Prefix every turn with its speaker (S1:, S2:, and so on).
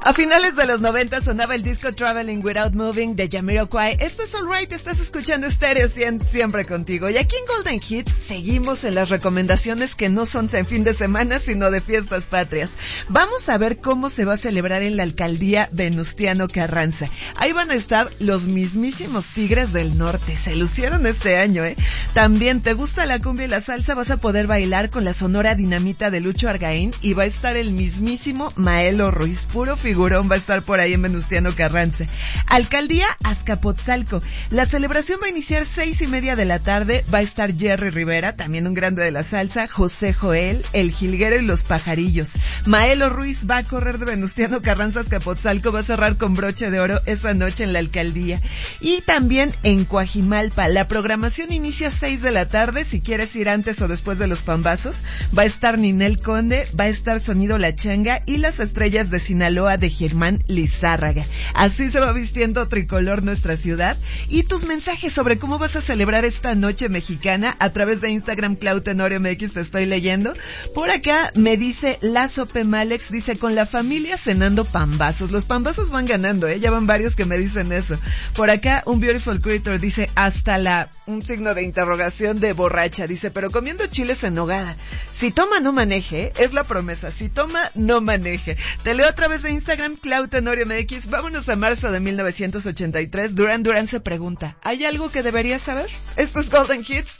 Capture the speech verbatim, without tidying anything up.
S1: A finales de los noventa sonaba el disco Traveling Without Moving de Jamiroquai. Esto es Alright, estás escuchando Stereo cien, siempre contigo. Y aquí en Golden Hits seguimos en las recomendaciones que no son en fin de semana, sino de fiestas patrias. Vamos a ver cómo se va a celebrar en la alcaldía Venustiano Carranza. Ahí van a estar los mismísimos Tigres del Norte. Se lucieron este año, ¿eh? También, ¿te gusta la cumbia y la salsa? Vas a poder bailar con la Sonora Dinamita de Lucho Argaín y va a estar el mismísimo Maelo Ruiz, puro figurón, va a estar por ahí en Venustiano Carranza. Alcaldía Azcapotzalco. La celebración va a iniciar seis y media de la tarde. Va a estar Jerry Rivera, también un grande de la salsa, José Joel, El Jilguero y Los Pajarillos. Maelo Ruiz va a correr de Venustiano Carranza a Azcapotzalco, va a cerrar con broche de oro esa noche en la alcaldía. Y también en Coajimalpa, la programación inicia a seis de la tarde. Si quieres ir antes o después de los pambazos, va a estar Ninel Conde, va a estar Sonido La Changa y las Estrellas de Sinaloa de Germán Lizárraga. Así se va vistiendo tricolor nuestra ciudad. Y tus mensajes sobre cómo vas a celebrar esta noche mexicana a través de Instagram, Clau Tenorio M X, te estoy leyendo. Por acá me dice Lazo P. Malex, dice, con la familia cenando pambazos. Los pambazos van ganando, ¿eh? Ya van varios que me dicen eso. Por acá un Beautiful Creator dice, hasta la, un signo de interrogación de borracha, dice, pero comiendo chiles en nogada. Si toma, no maneje, ¿eh? Es la promesa. Si toma, no maneje. Te leo a través de Instagram, Clau Tenorio M X. Vámonos a marzo de mil novecientos ochenta y tres. Duran Duran se pregunta, ¿hay algo que deberías saber? Esto es Golden Hits.